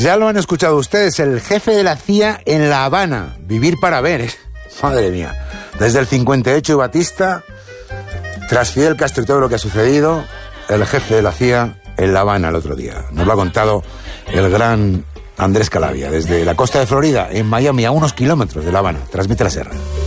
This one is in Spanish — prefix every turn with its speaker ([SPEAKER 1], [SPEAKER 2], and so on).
[SPEAKER 1] Ya lo han escuchado ustedes, el jefe de la CIA en La Habana. Vivir para ver. Madre mía. Desde el 58 Batista, tras Fidel Castro y todo lo que ha sucedido, el jefe de la CIA en La Habana el otro día. Nos lo ha contado el gran Andrés Calavia, desde la costa de Florida, en Miami, a unos kilómetros de La Habana. Transmite la Serra.